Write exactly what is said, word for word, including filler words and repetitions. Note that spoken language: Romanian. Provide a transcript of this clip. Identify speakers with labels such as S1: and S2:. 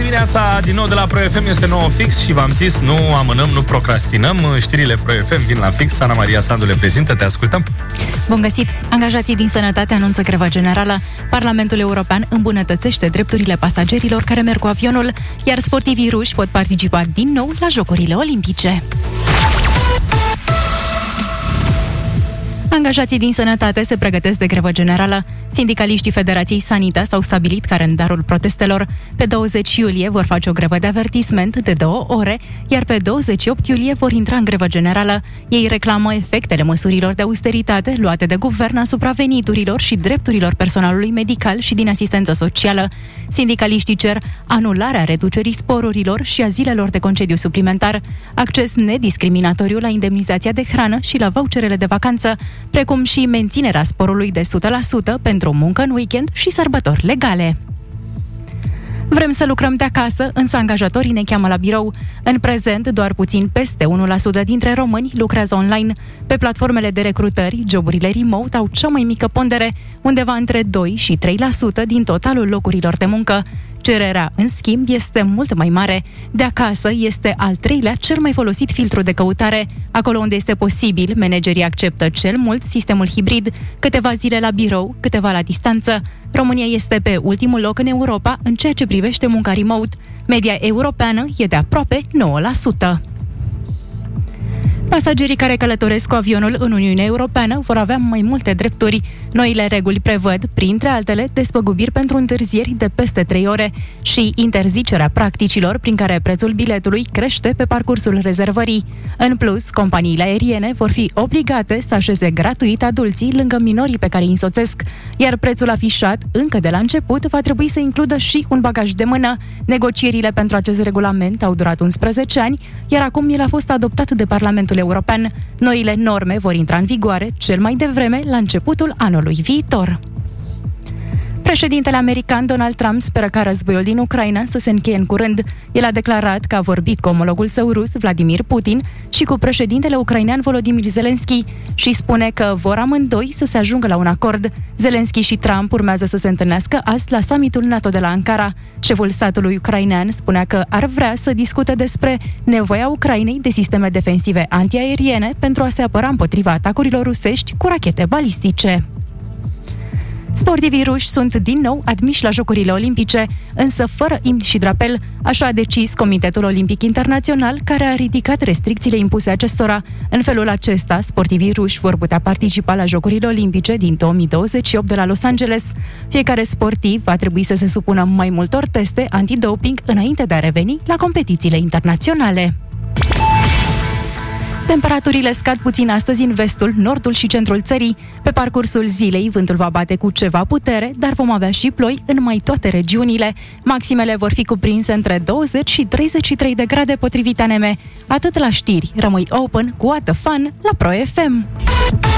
S1: dimineața, din nou de la Pro F M, este nouă fix și v-am zis, nu amânăm, nu procrastinăm. Știrile Pro F M vin la fix. Ana Maria Sandu le prezintă, te ascultăm.
S2: Bun găsit! Angajații din sănătate anunță grevă generală. Parlamentul European îmbunătățește drepturile pasagerilor care merg cu avionul, iar sportivii ruși pot participa din nou la Jocurile Olimpice. Angajații din sănătate se pregătesc de grevă generală. Sindicaliștii Federației Sanitas au stabilit calendarul protestelor. Pe douăzeci iulie vor face o grevă de avertisment de două ore, iar pe douăzeci și opt iulie vor intra în grevă generală. Ei reclamă efectele măsurilor de austeritate luate de guvern asupra veniturilor și drepturilor personalului medical și din asistență socială. Sindicaliștii cer anularea reducerii sporurilor și a zilelor de concediu suplimentar, acces nediscriminatoriu la indemnizația de hrană și la voucherele de vacanță, precum și menținerea sporului de o sută la sută pentru muncă în weekend și sărbători legale. Vrem să lucrăm de acasă, însă angajatorii ne cheamă la birou. În prezent, doar puțin peste unu la sută dintre români lucrează online. Pe platformele de recrutări, joburile remote au cea mai mică pondere, undeva între doi și trei la sută din totalul locurilor de muncă. Cererea, în schimb, este mult mai mare. De acasă este al treilea cel mai folosit filtru de căutare. Acolo unde este posibil, managerii acceptă cel mult sistemul hibrid, câteva zile la birou, câteva la distanță. România este pe ultimul loc în Europa în ceea ce privește munca remote. Media europeană e de aproape nouă la sută. Pasagerii care călătoresc cu avionul în Uniunea Europeană vor avea mai multe drepturi. Noile reguli prevăd, printre altele, despăgubiri pentru întârzieri de peste trei ore și interzicerea practicilor prin care prețul biletului crește pe parcursul rezervării. În plus, companiile aeriene vor fi obligate să așeze gratuit adulții lângă minorii pe care îi însoțesc, iar prețul afișat încă de la început va trebui să includă și un bagaj de mână. Negocierile pentru acest regulament au durat unsprezece ani, iar acum el a fost adoptat de Parlamentul European. Noile norme vor intra în vigoare cel mai devreme la începutul anului viitor. Președintele american Donald Trump speră ca războiul din Ucraina să se încheie în curând. El a declarat că a vorbit cu omologul său rus, Vladimir Putin, și cu președintele ucrainean Volodymyr Zelensky și spune că vor amândoi să se ajungă la un acord. Zelensky și Trump urmează să se întâlnească azi la summitul NATO de la Ankara. Șeful statului ucrainean spunea că ar vrea să discute despre nevoia Ucrainei de sisteme defensive antiaeriene pentru a se apăra împotriva atacurilor rusești cu rachete balistice. Sportivii ruși sunt din nou admiși la Jocurile Olimpice, însă fără imn și drapel, așa a decis Comitetul Olimpic Internațional, care a ridicat restricțiile impuse acestora. În felul acesta, sportivii ruși vor putea participa la Jocurile Olimpice din două mii douăzeci și opt de la Los Angeles. Fiecare sportiv va trebui să se supună mai multor teste antidoping înainte de a reveni la competițiile internaționale. Temperaturile scad puțin astăzi în vestul, nordul și centrul țării. Pe parcursul zilei, vântul va bate cu ceva putere, dar vom avea și ploi în mai toate regiunile. Maximele vor fi cuprinse între douăzeci și treizeci și trei de grade potrivit A N M. Atât la știri, rămâi open cu What the Fun la Pro F M.